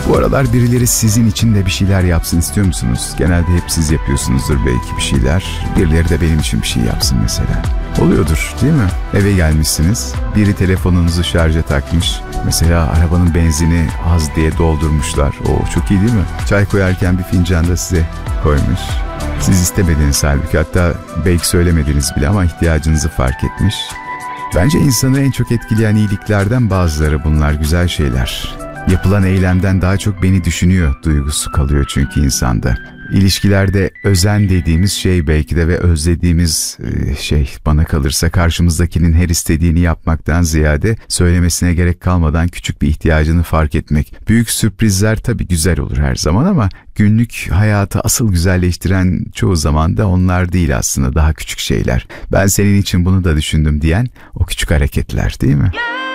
Bu aralar birileri sizin için de bir şeyler yapsın istiyor musunuz? Genelde hep siz yapıyorsunuzdur belki bir şeyler. Birileri de benim için bir şey yapsın mesela. Oluyordur değil mi? Eve gelmişsiniz. Biri telefonunuzu şarja takmış. Mesela arabanın benzini az diye doldurmuşlar. O çok iyi değil mi? Çay koyarken bir fincan da size koymuş. Siz istemediniz halbuki, hatta belki söylemediniz bile ama ihtiyacınızı fark etmiş. Bence insanı en çok etkileyen iyiliklerden bazıları bunlar, güzel şeyler. Yapılan eylemden daha çok beni düşünüyor duygusu kalıyor çünkü insanda. İlişkilerde özen dediğimiz şey belki de ve özlediğimiz şey bana kalırsa karşımızdakinin her istediğini yapmaktan ziyade söylemesine gerek kalmadan küçük bir ihtiyacını fark etmek. Büyük sürprizler tabii güzel olur her zaman ama günlük hayatı asıl güzelleştiren çoğu zaman da onlar değil aslında, daha küçük şeyler. Ben senin için bunu da düşündüm diyen o küçük hareketler değil mi?